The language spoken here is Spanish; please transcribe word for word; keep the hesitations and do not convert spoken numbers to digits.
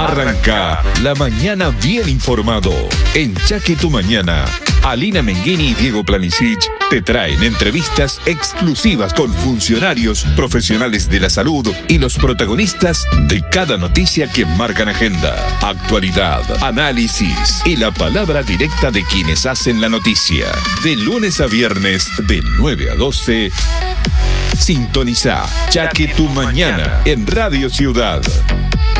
Arranca la mañana bien informado. En Chaque Tu Mañana, Alina Menghini y Diego Planicic te traen entrevistas exclusivas con funcionarios, profesionales de la salud y los protagonistas de cada noticia que marcan agenda, actualidad, análisis y la palabra directa de quienes hacen la noticia. De lunes a viernes, de nueve a doce, sintoniza Chaque Tu Mañana en Radio Ciudad.